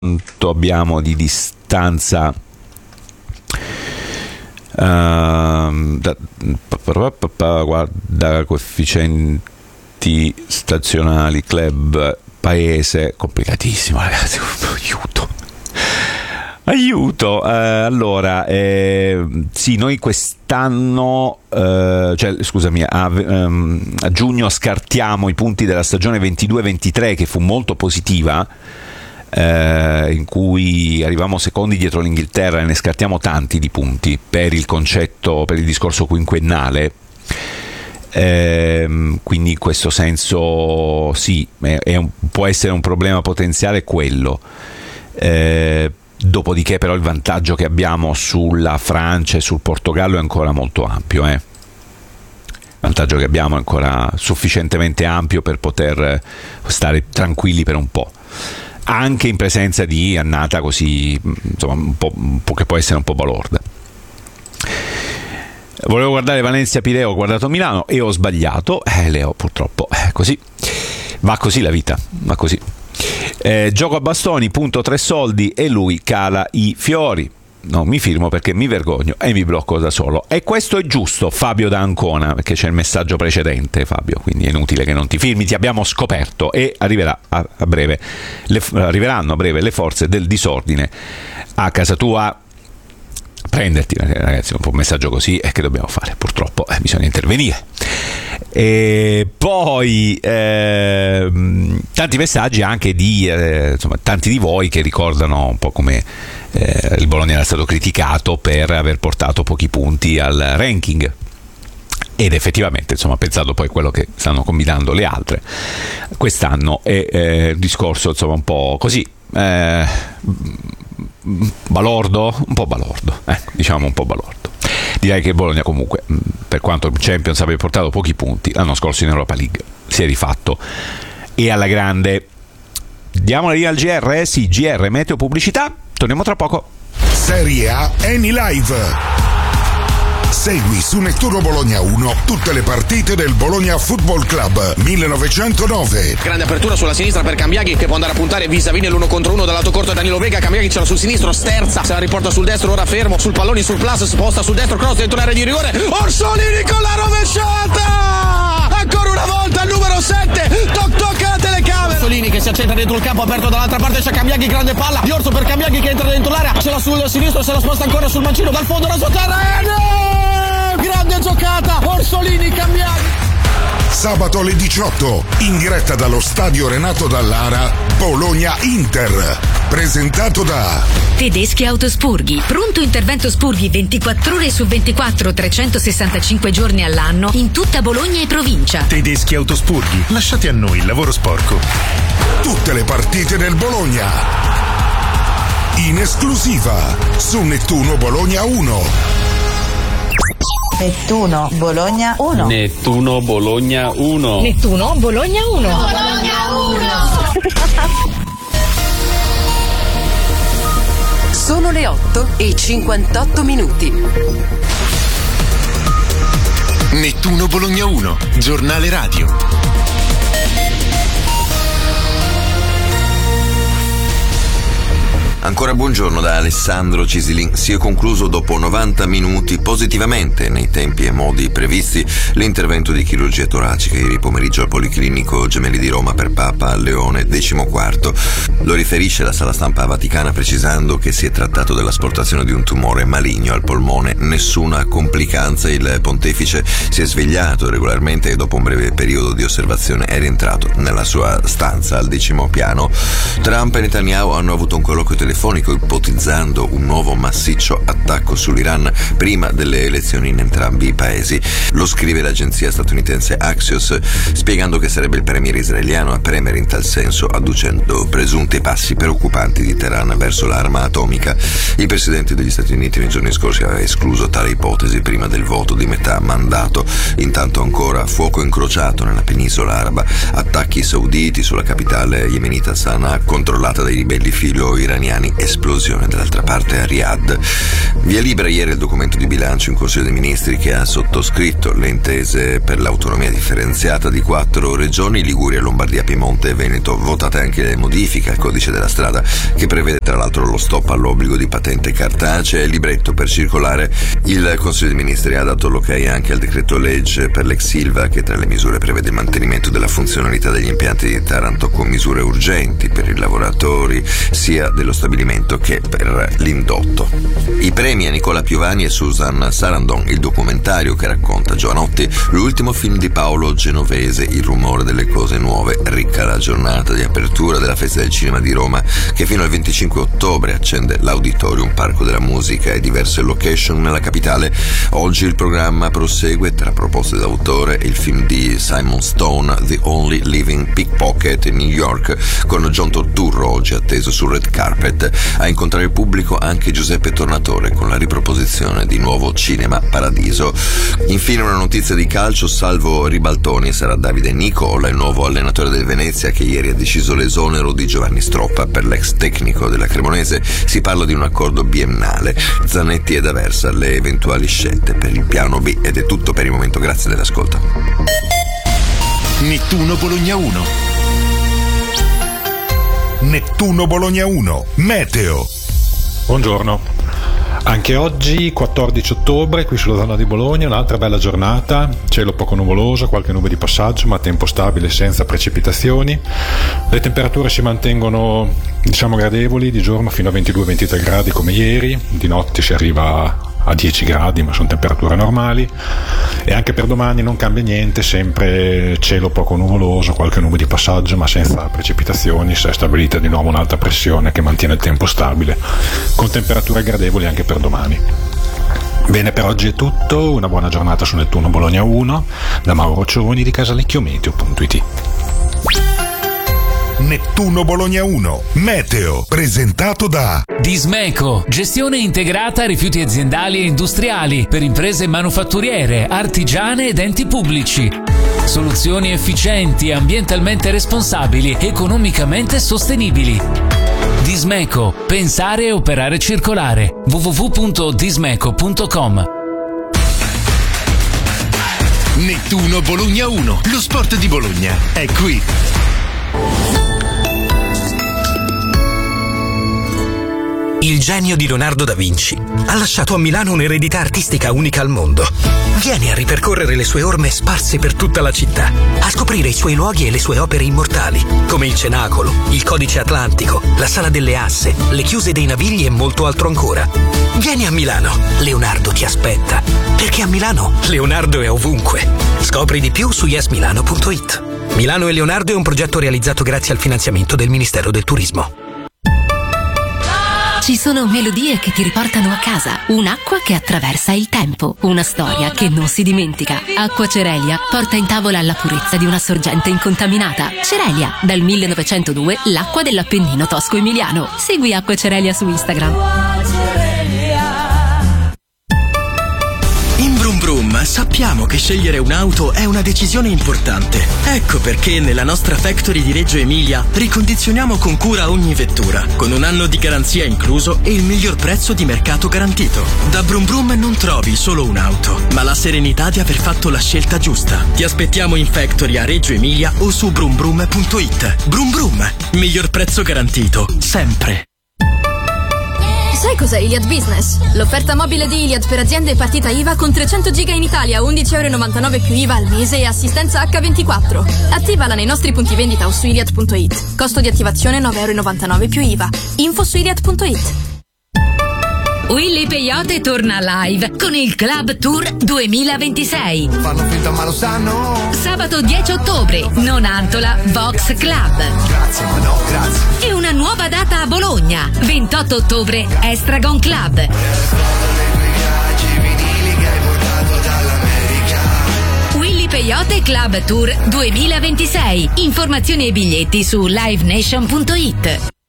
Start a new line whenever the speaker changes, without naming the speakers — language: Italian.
quanto abbiamo di distanza guarda coefficienti stazionali, club, paese, complicatissimo ragazzi, aiuto. Allora sì, noi quest'anno scusami, a giugno scartiamo i punti della stagione 22-23 che fu molto positiva, in cui arrivavamo secondi dietro l'Inghilterra, e ne scartiamo tanti di punti per il concetto, per il discorso quinquennale. Quindi in questo senso sì, può essere un problema potenziale quello. Dopodiché però il vantaggio che abbiamo sulla Francia e sul Portogallo è ancora molto ampio, Il vantaggio che abbiamo è ancora sufficientemente ampio per poter stare tranquilli per un po', anche in presenza di annata così, insomma, un po' che può essere un po' balorda. Volevo guardare Valencia-Pireo, ho guardato Milano e ho sbagliato, Leo, purtroppo così va, così la vita va così. Gioco a bastoni, punto 3 soldi e lui cala i fiori. No, mi firmo perché mi vergogno e mi blocco da solo. E questo è giusto, Fabio da Ancona, perché c'è il messaggio precedente, Fabio, quindi è inutile che non ti firmi, ti abbiamo scoperto. E arriveranno a breve le forze del disordine a casa tua. Prenderti, ragazzi, un messaggio così è che dobbiamo fare, purtroppo bisogna intervenire. E poi tanti messaggi anche di insomma, tanti di voi che ricordano un po' come il Bologna era stato criticato per aver portato pochi punti al ranking, ed effettivamente, insomma, pensando poi a quello che stanno combinando le altre quest'anno, è il discorso, insomma, un po' così balordo, un po' balordo, diciamo un po' balordo. Direi che il Bologna comunque, per quanto il Champions abbia portato pochi punti l'anno scorso in Europa League, si è rifatto e alla grande. Diamo la linea al GR, sì, GR, meteo, pubblicità, torniamo tra poco.
Serie A Eni Live. Segui su Nettuno Bologna 1 tutte le partite del Bologna Football Club 1909.
Grande apertura sulla sinistra per Cambiaghi, che può andare a puntare vis-a-vis nell'1 contro 1 dal lato corto Danilo Vega. Cambiaghi ce l'ha sul sinistro, sterza, se la riporta sul destro, ora fermo sul pallone, sul plus, sposta sul destro, cross dentro l'area di rigore. Orsolini con la rovesciata! Ancora una volta il numero 7, toc alla telecamera. Orsolini che si accentra dentro il campo aperto dall'altra parte, c'è Cambiaghi, grande palla di Orso per Cambiaghi che entra dentro l'area, ce l'ha sul sinistro, se la sposta ancora sul mancino, dal fondo la sua terra e grande giocata, Orsolini, Cambiaghi.
Sabato alle 18, in diretta dallo stadio Renato Dallara, Bologna-Inter, presentato da
Tedeschi Autospurghi, pronto intervento spurghi 24 ore su 24, 365 giorni all'anno in tutta Bologna e provincia.
Tedeschi Autospurghi, lasciate a noi il lavoro sporco.
Tutte le partite del Bologna in esclusiva su Nettuno Bologna 1.
Nettuno Bologna 1.
Nettuno Bologna 1.
Nettuno Bologna 1.
Bologna 1.
Sono le 8:58.
Nettuno Bologna 1, giornale radio.
Ancora buongiorno da Alessandro Cisilin. Si è concluso dopo 90 minuti positivamente, nei tempi e modi previsti, l'intervento di chirurgia toracica ieri pomeriggio al Policlinico Gemelli di Roma per Papa Leone XIV. Lo riferisce la sala stampa vaticana, precisando che si è trattato dell'asportazione di un tumore maligno al polmone. Nessuna complicanza. Il pontefice si è svegliato regolarmente e dopo un breve periodo di osservazione è rientrato nella sua stanza al 10° piano. Trump e Netanyahu hanno avuto un colloquio telefonico ipotizzando un nuovo massiccio attacco sull'Iran prima delle elezioni in entrambi i paesi. Lo scrive l'agenzia statunitense Axios, spiegando che sarebbe il premier israeliano a premere in tal senso, adducendo presunti passi preoccupanti di Teheran verso l'arma atomica. Il presidente degli Stati Uniti nei giorni scorsi aveva escluso tale ipotesi prima del voto di metà mandato. Intanto ancora fuoco incrociato nella penisola araba, attacchi sauditi sulla capitale yemenita Sana'a controllata dai ribelli filo-iraniani domani esplosione dall'altra parte a Riyadh. Via libera ieri il documento di bilancio in Consiglio dei Ministri che ha sottoscritto le intese per l'autonomia differenziata di 4 regioni, Liguria, Lombardia, Piemonte e Veneto. Votate anche le modifiche al codice della strada che prevede tra l'altro lo stop all'obbligo di patente cartacea e libretto per circolare. Il Consiglio dei Ministri ha dato l'ok anche al decreto legge per l'ex Ilva che tra le misure prevede il mantenimento della funzionalità degli impianti di Taranto con misure urgenti per i lavoratori sia dello stabilimento che per l'indotto. I premi a Nicola Piovani e Susan Sarandon, il documentario che racconta Giovanotti, l'ultimo film di Paolo Genovese, Il rumore delle cose nuove. Ricca la giornata di apertura della Festa del Cinema di Roma che fino al 25 ottobre accende l'Auditorium Parco della Musica e diverse location nella capitale. Oggi il programma prosegue tra proposte d'autore il film di Simon Stone, The Only Living Pickpocket in New York, con John Turturro oggi atteso sul red carpet. A incontrare il pubblico anche Giuseppe Tornatore con la riproposizione di Nuovo Cinema Paradiso. Infine una notizia di calcio: salvo ribaltoni sarà Davide Nicola, il nuovo allenatore del Venezia, che ieri ha deciso l'esonero di Giovanni Stroppa per l'ex tecnico della Cremonese. Si parla di un accordo biennale. Zanetti ed Aversa le eventuali scelte per il piano B. Ed è tutto per il momento, grazie dell'ascolto.
Nettuno Bologna 1.
Nettuno Bologna 1, meteo.
Buongiorno. Anche oggi, 14 ottobre, qui sulla zona di Bologna, un'altra bella giornata, cielo poco nuvoloso, qualche nube di passaggio, ma tempo stabile senza precipitazioni. Le temperature si mantengono, gradevoli, di giorno fino a 22-23 gradi come ieri, di notte si arriva a 10 gradi, ma sono temperature normali. E anche per domani non cambia niente, sempre cielo poco nuvoloso, qualche nube di passaggio ma senza precipitazioni. Si è stabilita di nuovo un'alta pressione che mantiene il tempo stabile, con temperature gradevoli anche per domani. Bene, per oggi è tutto, una buona giornata su Nettuno Bologna 1 da Mauro Cioni di Casalecchiometeo.it.
Nettuno Bologna 1, meteo, presentato da
Dismeco, gestione integrata rifiuti aziendali e industriali per imprese manufatturiere, artigiane ed enti pubblici. Soluzioni efficienti, ambientalmente responsabili, economicamente sostenibili. Dismeco, pensare e operare circolare. www.dismeco.com.
Nettuno Bologna 1, lo sport di Bologna è qui.
Il genio di Leonardo da Vinci ha lasciato a Milano un'eredità artistica unica al mondo. Vieni a ripercorrere le sue orme sparse per tutta la città, a scoprire i suoi luoghi e le sue opere immortali, come il Cenacolo, il Codice Atlantico, la Sala delle Asse, le chiuse dei Navigli e molto altro ancora. Vieni a Milano, Leonardo ti aspetta, perché a Milano Leonardo è ovunque. Scopri di più su yesmilano.it. Milano e Leonardo è un progetto realizzato grazie al finanziamento del Ministero del Turismo.
Ci sono melodie che ti riportano a casa, un'acqua che attraversa il tempo, una storia che non si dimentica. Acqua Cerelia porta in tavola la purezza di una sorgente incontaminata. Cerelia, dal 1902 l'acqua dell'Appennino tosco-emiliano. Segui Acqua Cerelia su Instagram.
In Brum Brum sappiamo che scegliere un'auto è una decisione importante. Ecco perché nella nostra factory di Reggio Emilia ricondizioniamo con cura ogni vettura, con un anno di garanzia incluso e il miglior prezzo di mercato garantito. Da Brum Brum non trovi solo un'auto, ma la serenità di aver fatto la scelta giusta. Ti aspettiamo in factory a Reggio Emilia o su brumbrum.it. Brum Brum, miglior prezzo garantito, sempre.
Sai cos'è Iliad Business? L'offerta mobile di Iliad per aziende e partita IVA con 300 giga in Italia, 11,99 € più IVA al mese e assistenza H24. Attivala nei nostri punti vendita o su iliad.it. Costo di attivazione 9,99 € più IVA. Info su iliad.it.
Willy Peyote torna live con il Club Tour 2026.
Fanno finta ma lo sanno.
Sabato 10 ottobre, Nonantola Vox Club.
Grazie, ma no, grazie.
E una nuova data a Bologna, 28 ottobre, Estragon Club. Willy Peyote Club Tour 2026. Informazioni e biglietti su livenation.it.